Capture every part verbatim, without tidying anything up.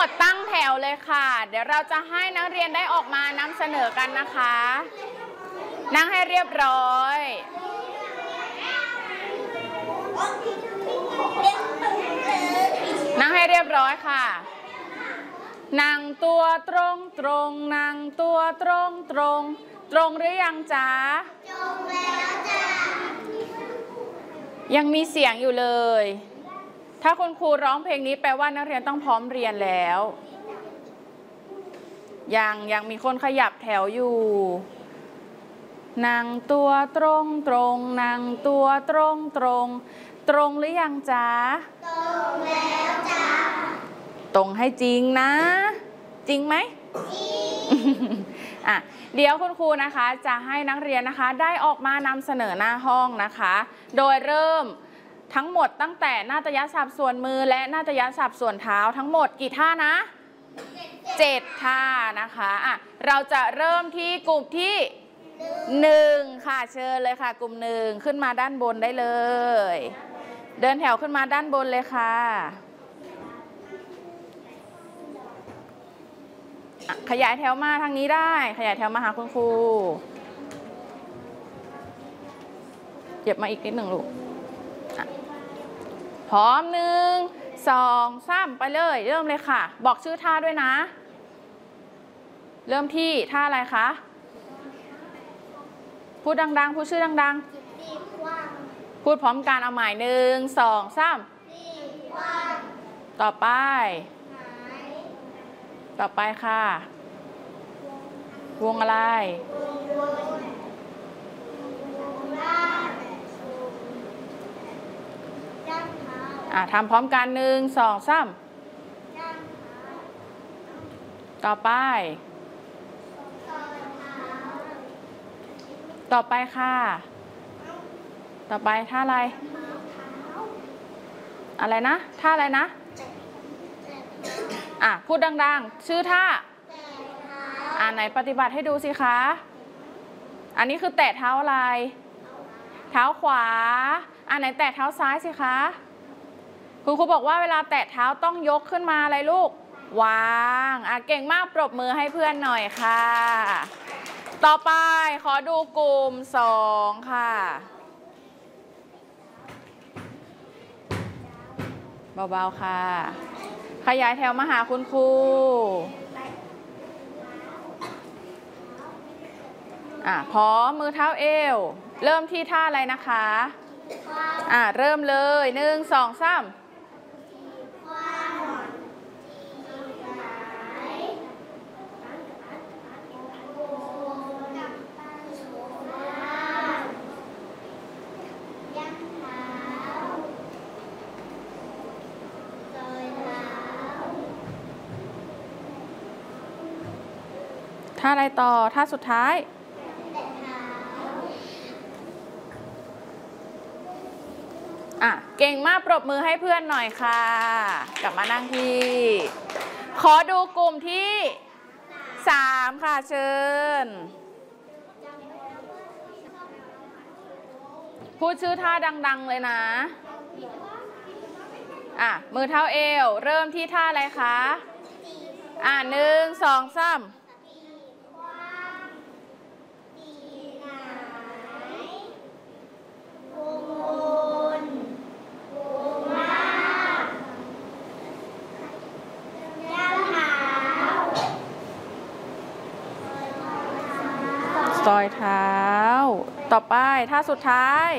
ดตั้งแถวเลยค่ะเดี๋ยวเราจะให้นักเรียนได้ออกมานำเสนอกันนะคะนั่งให้เรียบร้อยนั่งให้เรียบร้อยค่ะนั่งตัวตรงตรงนั่งตัวตรงตรงตรงหรือยังจ๊ะตรงแล้วจ้ะยังมีเสียงอยู่เลยถ้าคุณครูร้องเพลงนี้แปลว่านักเรียนต้องพร้อมเรียนแล้วยังยังมีคนขยับแถวอยู่นั่งตัวตรงตรงนั่งตัวตรงตรงตรงหรือยังจ๊ะตรงแล้วจ้ะตรงให้จริงนะจริงไหมจริงอ่ะเดี๋ยวคุณครูนะคะจะให้นักเรียนนะคะได้ออกมานำเสนอหน้าห้องนะคะโดยเริ่มทั้งหมดตั้งแต่นาฏยศัพท์ส่วนมือและนาฏยศัพท์ส่วนเท้าทั้งหมดกี่ท่านะเจ็ดท่านะคะอ่ะเราจะเริ่มที่กลุ่มที่หนึ่งค่ะเชิญเลยค่ะกลุ่มหนึ่งขึ้นมาด้านบนได้เลยเดินแถวขึ้นมาด้านบนเลยค่ะขยายแถวมาทางนี้ได้ขยายแถวมาหาคุณครูเก็บมาอีกนิดหนึ่งลูกพร้อมหนึ่งสองสามไปเลยเริ่มเลยค่ะบอกชื่อท่าด้วยนะเริ่มที่ท่าอะไรคะพูดดังๆพูดชื่อดังๆพูดพร้อมกันเอาใหม่หนึ่งสองสามต่อไปต่อไปค่ะวงอะไรอ่ะทำพร้อมกันหนึ่งสองสามต่อไปต่อไปค่ะต่อไปท่าอะไรอะไรนะท่าอะไรนะอ่ะพูดดังๆชื่อท่าอ่าไหนปฏิบัติให้ดูสิคะอันนี้คือแตะเท้าอะไรเท้าขวาอ่าไหนแตะเท้าซ้ายสิคะคุณครูบอกว่าเวลาแตะเท้าต้องยกขึ้นมาอะไรลูกวางอ่ะเก่งมากปรบมือให้เพื่อนหน่อยค่ะต่อไปขอดูกลุ่มสองค่ะเบาๆค่ะขยายแถวมาหาคุณครูอ่ะพร้อมมือเท้าเอวเริ่มที่ท่าอะไรนะคะอ่ะเริ่มเลยหนึ่งสองสามท่าอะไรต่อท่าสุดท้ายอ่ะเก่งมากปรบมือให้เพื่อนหน่อยค่ะกลับมานั่งที่ขอดูกลุ่มที่สามค่ะเชิญพูดชื่อท่าดังๆเลยนะอ่ะมือเท้าเอวเริ่มที่ท่าอะไรคะอ่ะหนึ่งสองสามซอยเท้าต่อไปท่าสุดท้าย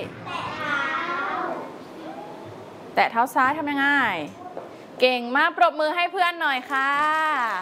แตะเท้าแตะเท้าซ้ายทำยังไงเก่งมากปรบมือให้เพื่อนหน่อยค่ะ